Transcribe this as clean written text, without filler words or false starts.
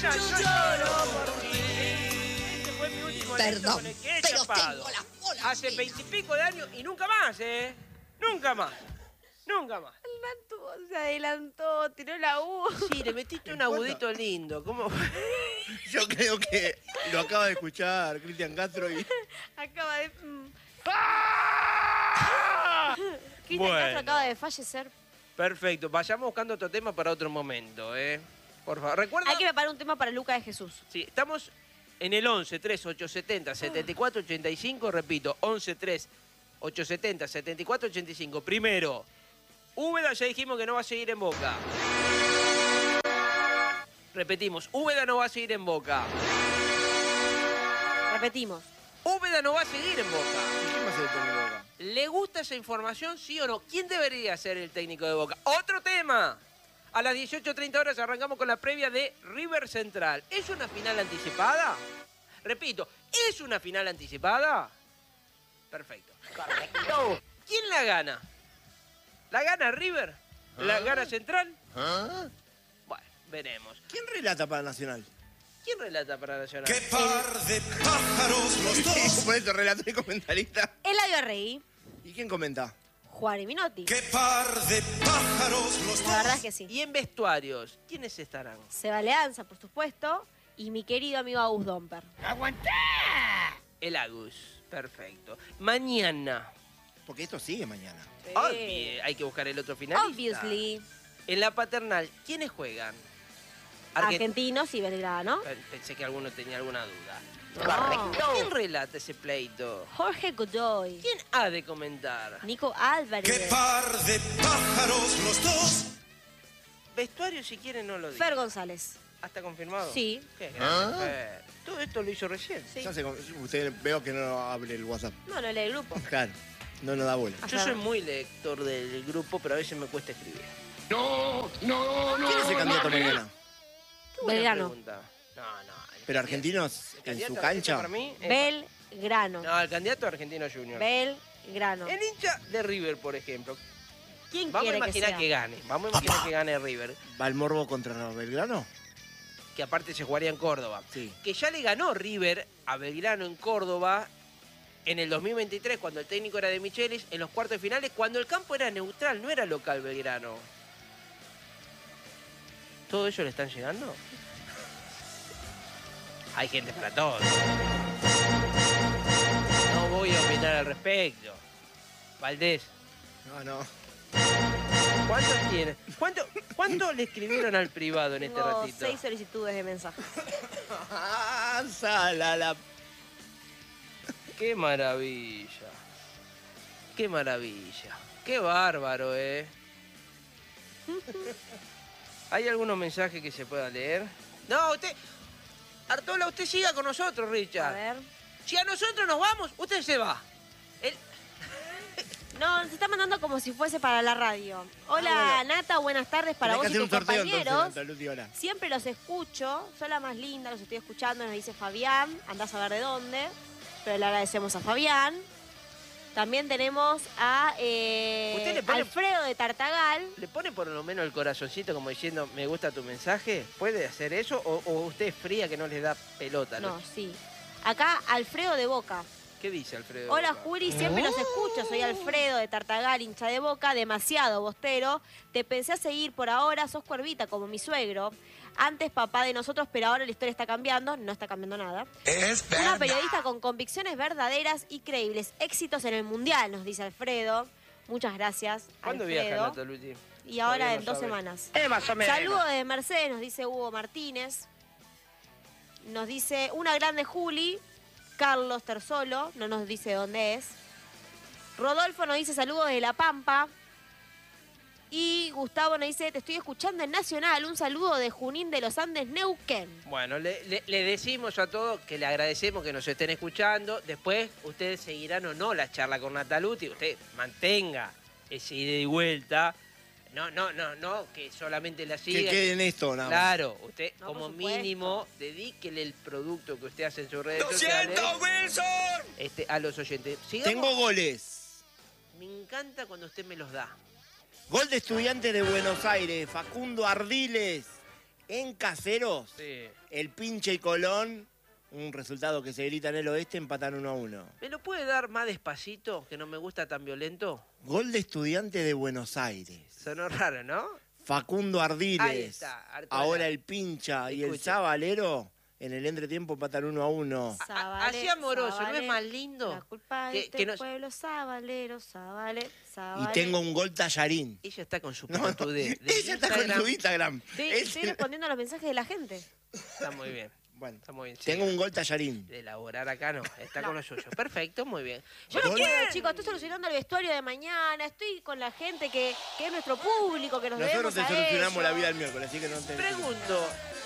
Yo lloro por ti. Este fue mi último Perdón, con el que he pero chapado. tengo las bolas Hace llenas. 20 y pico de años y nunca más, Nunca más. Nunca más. El Natu se adelantó, tiró la U. Sí, le metiste un agudito lindo. ¿Cómo? Yo creo que lo acaba de escuchar Cristian Castro y... Acaba de... Cristian Bueno. Castro acaba de fallecer. Perfecto. Vayamos buscando otro tema para otro momento, Por favor. Recuerda... Hay que preparar un tema para Luca de Jesús. Sí, estamos en el 11 3 870 74 85. Repito, 11 3 870 74 85. Primero, Úbeda ya dijimos que no va a seguir en Boca. Repetimos, Úbeda no va a seguir en Boca. Repetimos. Úbeda no va a seguir en Boca. ¿Quién va a ser el técnico de Boca? ¿Le gusta esa información, sí o no? ¿Quién debería ser el técnico de Boca? Otro tema. A las 18:30 horas arrancamos con la previa de River Central. ¿Es una final anticipada? Repito, ¿es una final anticipada? Perfecto. Correcto. ¿Quién la gana? ¿La gana River? ¿La gana Central? ¿Ah? Bueno, veremos. ¿Quién relata para Nacional? ¿Quién relata para Nacional? ¡Qué par de pájaros los dos! Por eso, relator y comentarista. Eladio Rey, ¿Y quién comenta? Juan y Minotti. ¡Qué par de pájaros los dos! La verdad es que sí. Y en vestuarios, ¿quiénes estarán? Seba Leanza, por supuesto, y mi querido amigo Agus Domper. El Agus. Perfecto. Mañana. Porque esto sigue mañana. Hay que buscar el otro finalista. Obviously. En la paternal, ¿quiénes juegan? Argentinos y Belgrano. Pensé que alguno tenía alguna duda. No. ¿Quién relata ese pleito? Jorge Godoy. ¿Quién ha de comentar? Nico Álvarez. ¡Qué par de pájaros los dos! Vestuario, si quieren, no lo digo. Fer González. ¿Está confirmado? Sí. Qué grande, Fer. Todo esto lo hizo recién. Sí. Ya sé, usted veo que no abre el WhatsApp. No lee el grupo. Claro, no nos da bola. Yo soy muy lector del grupo, pero a veces me cuesta escribir. ¿Quién es el candidato mañana? Qué buena Belgrano. pregunta. No. ¿Pero argentinos en su cancha? Para mí, Belgrano. no, el candidato argentino junior. Belgrano. El hincha de River, por ejemplo. ¿Quién Vamos a quiere que imaginar sea? que gane. Vamos a imaginar que gane River. ¿Va el Morbo contra Belgrano? Que aparte se jugaría en Córdoba. Sí. Que ya le ganó River a Belgrano en Córdoba en el 2023, cuando el técnico era de Michelis, en los cuartos de finales, cuando el campo era neutral, no era local Belgrano. ¿Todo eso le están llegando? Hay gente para todo. No voy a opinar al respecto. Valdés, No. ¿cuántos tiene? ¿Cuánto le escribieron al privado en este Tengo ratito? 6 solicitudes de mensaje. Salala. ¡Qué maravilla! ¡Qué maravilla! ¡Qué bárbaro, ¿Hay algunos mensajes que se pueda leer? No, usted... Artola, usted siga con nosotros, A Richard. ver. Si a nosotros nos vamos, usted se va. No, se está mandando como si fuese para la radio. Hola, Nata, buenas tardes para Tenés vos que y hacer tus un sorteo entonces, compañeros. Andalucía, ahora. Siempre los escucho, soy la más linda, los estoy escuchando, nos dice Fabián, andás a ver de dónde, pero le agradecemos a Fabián. También tenemos a ¿Usted le pone- Alfredo de Tartagal. ¿Le pone por lo menos el corazoncito como diciendo, me gusta tu mensaje? ¿Puede hacer eso? ¿O usted es fría que no les da pelota? No, sí. Acá Alfredo de Boca. ¿Qué dice Alfredo? Hola Juri, siempre los escucho, soy Alfredo de Tartagal, hincha de Boca, demasiado bostero. Te pensé a seguir por ahora, sos cuervita como mi suegro. Antes papá de nosotros, pero ahora la historia está cambiando, no está cambiando nada. Es Una periodista con convicciones verdaderas y creíbles. Éxitos en el Mundial, nos dice Alfredo. Muchas gracias, ¿Cuándo Alfredo. viaja Nata Luti? Y ahora Todavía en no 2 sabe. semanas. Más o menos. Saludos desde Mercedes, nos dice Hugo Martínez. Nos dice una grande Juli. Carlos Terzolo, no nos dice dónde es. Rodolfo nos dice saludos de La Pampa. Y Gustavo nos dice, te estoy escuchando en Nacional. Un saludo de Junín de los Andes, Neuquén. Bueno, le decimos a todos que le agradecemos que nos estén escuchando. Después, ustedes seguirán o no la charla con Nataluti. Usted mantenga ese ida y vuelta. No, que solamente la siga. Que quede en esto, nada más. Claro, usted No, como por supuesto. mínimo dedíquele el producto que usted hace en sus redes ¡Lo sociales siento, Wilson! a los oyentes. Sigamos. Tengo goles. Me encanta cuando usted me los da. Gol de Estudiantes de Buenos Aires, Facundo Ardiles. en Caseros, Sí. el Pinche y Colón, un resultado que se grita en el oeste, empatan 1-1. ¿Me lo puede dar más despacito, que no me gusta tan violento? Gol de Estudiante de Buenos Aires. Sonó raro, ¿no? Facundo Ardiles. Ahí está, Artola. Ahora el Pincha y el Escuche. Zabalero en el entretiempo empatan 1-1. Así amoroso, ¿no es más lindo? La culpa Que- es que del nos- pueblo sabalero, Y tengo un gol tallarín. Ella está con su No, foto de ella está con Instagram. su Instagram. Estoy respondiendo a los mensajes de la gente. Está muy bien. Bueno, Está muy bien. Sí. tengo un gol tallarín. De elaborar acá no, está con lo suyo. Perfecto, muy bien. Yo no Gol- quiero, chicos, estoy solucionando el vestuario de mañana, estoy con la gente que es nuestro público, que nos Nosotros debemos te a solucionamos ellos. la vida el miércoles, así que no te... Pregunto,